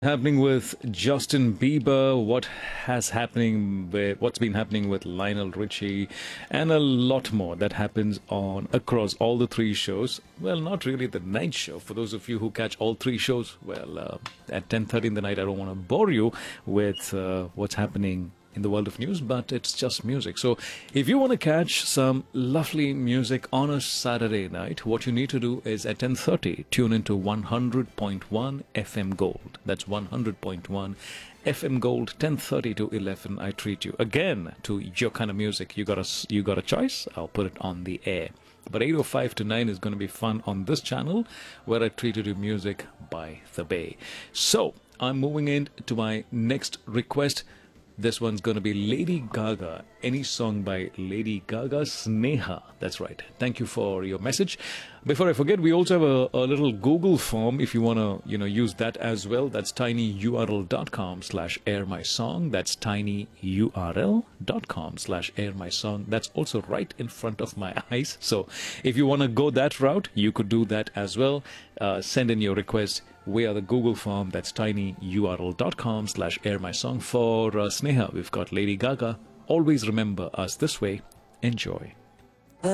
Happening with Justin Bieber, what's been happening with Lionel Richie, and a lot more that happens on across all the three shows. Well, not really the night show. For those of you who catch all three shows, at 10:30 in the night, I don't want to bore you with what's happening in the world of news, but it's just music. So if you want to catch some lovely music on a Saturday night, what you need to do is at 10:30 tune into 100.1 FM Gold. That's 100.1 FM Gold, 10:30 to 11. I treat you again to your kind of music. You got a choice. I'll put it on the air. But 8:05 to 9 is going to be fun on this channel where I treat you to music by the Bay. So I'm moving into my next request. This one's going to be Lady Gaga. Any song by Lady Gaga, Sneha. That's right. Thank you for your message. Before I forget, we also have a little Google form if you want to, use that as well. That's tinyurl.com/airmysong. That's tinyurl.com/airmysong. That's also right in front of my eyes. So if you want to go that route, you could do that as well. Send in your request via the Google form. That's tinyurl.com/airmysong. For Sneha, we've got Lady Gaga. Always remember us this way. Enjoy.